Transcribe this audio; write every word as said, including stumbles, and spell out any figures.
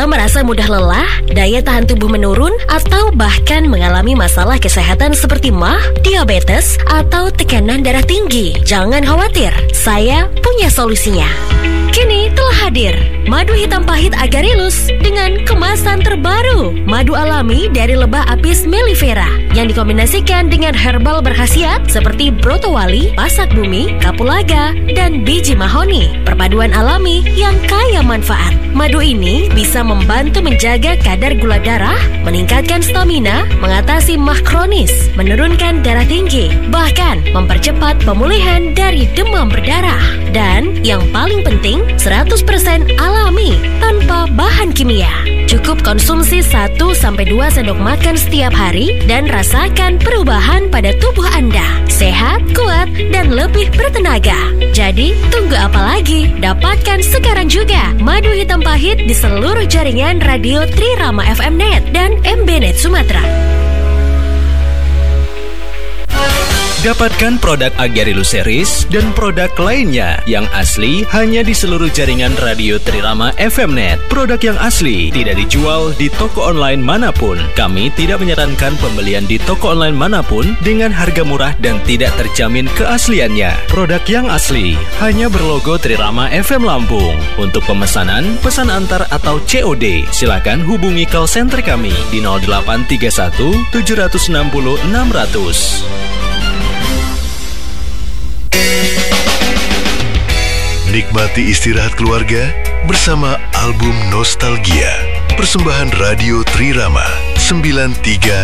Anda merasa mudah lelah, daya tahan tubuh menurun, atau bahkan mengalami masalah kesehatan seperti mah, diabetes, atau tekanan darah tinggi? Jangan khawatir, saya punya solusinya. Kini telah hadir madu hitam pahit Agarelus dengan kemasan terbaru. Madu alami dari lebah apis mellifera yang dikombinasikan dengan herbal berkhasiat seperti brotowali, pasak bumi, kapulaga, dan biji mahoni. Perpaduan alami yang kaya manfaat. Madu ini bisa membantu menjaga kadar gula darah, meningkatkan stamina, mengatasi mah kronis, menurunkan darah tinggi, bahkan mempercepat pemulihan dari demam berdarah. Dan yang paling penting, seratus persen alami tanpa bahan kimia. Cukup konsumsi satu sampai dua sendok makan setiap hari dan rasakan perubahan pada tubuh Anda. Sehat, kuat, dan lebih bertenaga. Jadi, tunggu apa lagi? Dapatkan sekarang juga madu hitam pahit di seluruh jaringan radio Trirama F M Net dan M B Net Sumatera. Dapatkan produk Agarelus Series dan produk lainnya yang asli hanya di seluruh jaringan radio Trirama F M Net. Produk yang asli tidak dijual di toko online manapun. Kami tidak menyarankan pembelian di toko online manapun dengan harga murah dan tidak terjamin keasliannya. Produk yang asli hanya berlogo Trirama F M Lampung. Untuk pemesanan, pesan antar atau C O D, silakan hubungi call center kami di nol delapan tiga satu tujuh enam nol enam nol nol. Nikmati istirahat keluarga bersama album Nostalgia. Persembahan Radio Trirama sembilan tiga